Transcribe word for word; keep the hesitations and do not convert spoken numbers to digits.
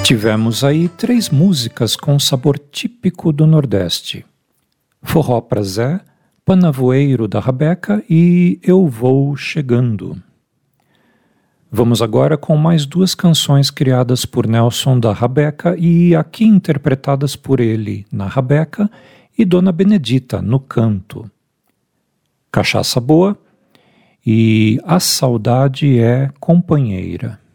Tivemos aí três músicas com sabor típico do Nordeste: Forró pra Zé, Panavoeiro da Rabeca e Eu Vou Chegando. Vamos agora com mais duas canções criadas por Nelson da Rabeca e aqui interpretadas por ele na Rabeca e Dona Benedita no canto. Cachaça Boa e A Saudade é Companheira.